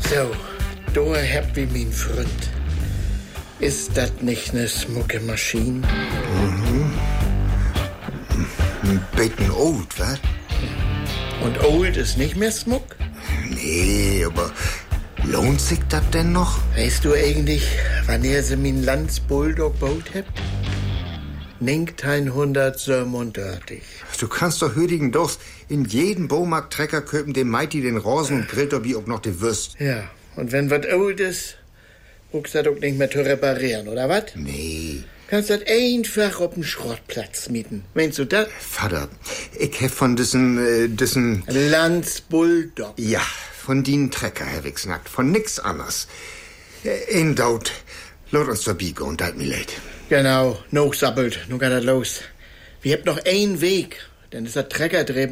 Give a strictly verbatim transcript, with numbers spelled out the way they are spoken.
So, da habt ihr mein Freund. Ist das nicht ne smucke Maschine? Mhm. Ein bisschen old, was? Und old ist nicht mehr smuck? Nee, aber lohnt sich das denn noch? Weißt du eigentlich, wann ihr sie min Lands Bulldog baut habt? neunzehnhundertsiebenundachtzig. Du kannst doch hüdigen Durst in jeden Baumarkt Trecker köpen, dem Mighty den Rosen und grillt dabei auch noch die Würst. Ja, und wenn was old ist, brauchst du das auch nicht mehr zu reparieren, oder was? Nee. Kannst das einfach auf dem Schrottplatz mieten. Meinst du das? Vater, ich hab von diesen, äh, diesen... Lands Bulldog. Ja, von den Trecker, Herr Wichsnackt, von nix anders. In Daut, lot uns dabei gehen, dat mir leid. Genau, noch sappelt, nun geht das los. Wir habt noch einen Weg, dann ist der Trecker drüben